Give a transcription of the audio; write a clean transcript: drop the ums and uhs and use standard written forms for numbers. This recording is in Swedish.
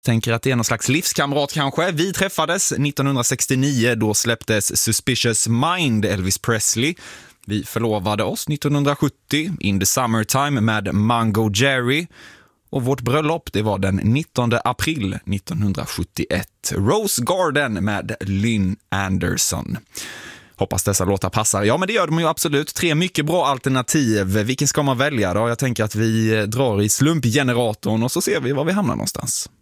Tänker att det är någon slags livskamrat kanske. Vi träffades 1969, då släpptes Suspicious Mind, Elvis Presley. Vi förlovade oss 1970, In the Summertime med Mango Jerry. Och vårt bröllop, det var den 19 april 1971. Rose Garden med Lynn Anderson. Hoppas dessa låtar passar. Ja, men det gör de ju absolut. 3 mycket bra alternativ. Vilken ska man välja då? Jag tänker att vi drar i slumpgeneratorn och så ser vi var vi hamnar någonstans.